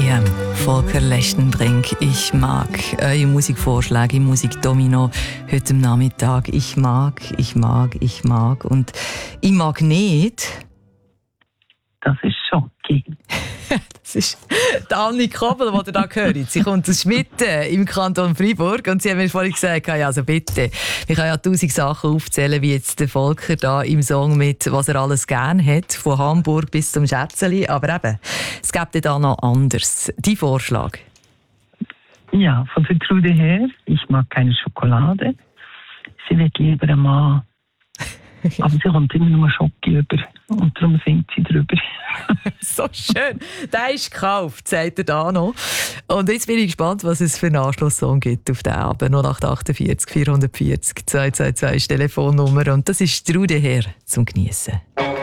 AM, Volker Lestenbrink. Ich mag eure Musikvorschläge im Musikdomino heute am Nachmittag. Ich mag und ich mag nicht. Das ist Schocki. Das ist Anni Kobel, die ihr da hört. Sie kommt aus Schmitten im Kanton Freiburg und sie haben mir vorhin gesagt, ja, also bitte, ich kann ja 1000 Sachen aufzählen, wie jetzt der Volker da im Song mit «Was er alles gern hat», von Hamburg bis zum Schätzeli, aber eben, es gibt da noch anders. Dein Vorschlag? Ja, von der Trude her, ich mag keine Schokolade. Sie wird lieber ein Mann. Aber sie kommt immer nur Schocki über und darum singt sie drüber. So schön. Der ist gekauft, sagt er da noch. Und jetzt bin ich gespannt, was es für einen Anschlusssong gibt auf den Abend. 0848 440 222 ist die Telefonnummer. Und das ist Trude her zum Geniessen.